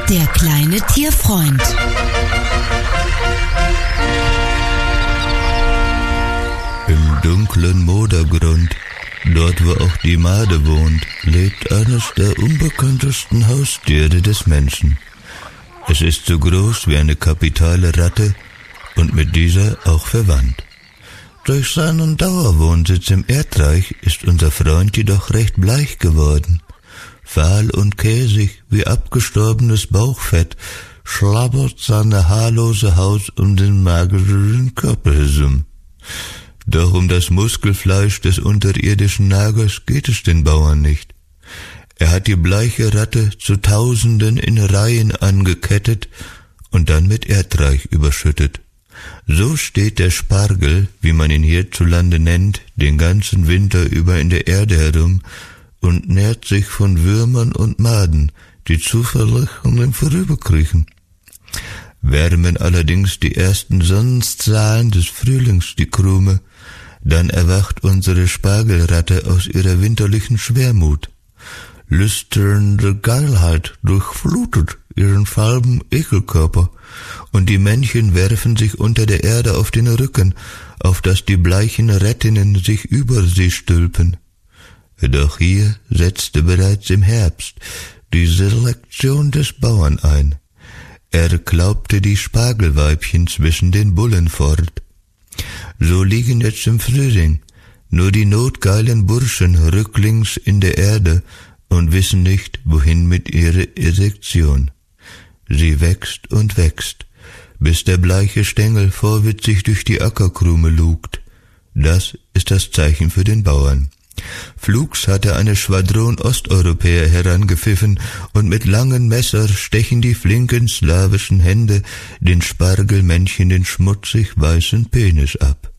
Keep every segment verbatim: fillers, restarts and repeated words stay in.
Der kleine Tierfreund. Im dunklen Modergrund, dort wo auch die Made wohnt, lebt eines der unbekanntesten Haustiere des Menschen. Es ist so groß wie eine kapitale Ratte und mit dieser auch verwandt. Durch seinen Dauerwohnsitz im Erdreich ist unser Freund jedoch recht bleich geworden. Fahl und käsig wie abgestorbenes Bauchfett schlabbert seine haarlose Haut um den mageren Körper herum. Doch um das Muskelfleisch des unterirdischen Nagers geht es den Bauern nicht. Er hat die bleiche Ratte zu Tausenden in Reihen angekettet und dann mit Erdreich überschüttet. So steht der Spargel, wie man ihn hierzulande nennt, den ganzen Winter über in der Erde herum und nährt sich von Würmern und Maden, die zufällig an ihm vorüberkriechen. Wärmen allerdings die ersten Sonnenstrahlen des Frühlings die Krume, dann erwacht unsere Spargelratte aus ihrer winterlichen Schwermut. Lüsternde Geilheit durchflutet ihren falben Ekelkörper, und die Männchen werfen sich unter der Erde auf den Rücken, auf dass die bleichen Rettinnen sich über sie stülpen. Doch hier setzte bereits im Herbst die Selektion des Bauern ein. Er klaubte die Spargelweibchen zwischen den Bullen fort. So liegen jetzt im Frühling nur die notgeilen Burschen rücklings in der Erde und wissen nicht, wohin mit ihrer Erektion. Sie wächst und wächst, bis der bleiche Stängel vorwitzig durch die Ackerkrume lugt. Das ist das Zeichen für den Bauern. Flugs hatte eine Schwadron Osteuropäer herangepfiffen, und mit langen Messer stechen die flinken slawischen Hände den Spargelmännchen den schmutzig weißen Penis ab.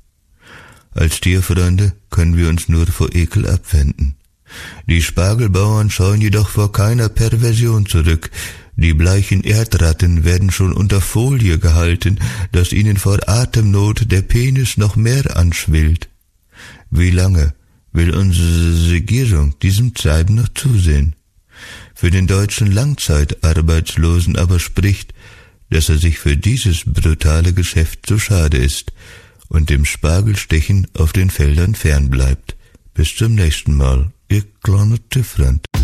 Als Tierfreunde können wir uns nur vor Ekel abwenden. Die Spargelbauern scheuen jedoch vor keiner Perversion zurück. Die bleichen Erdratten werden schon unter Folie gehalten, dass ihnen vor Atemnot der Penis noch mehr anschwillt. Wie lange will unsere Regierung diesem Treiben noch zusehen? Für den deutschen Langzeitarbeitslosen aber spricht, dass er sich für dieses brutale Geschäft zu schade ist und dem Spargelstechen auf den Feldern fernbleibt. Bis zum nächsten Mal, ihr kleiner Tierfreund.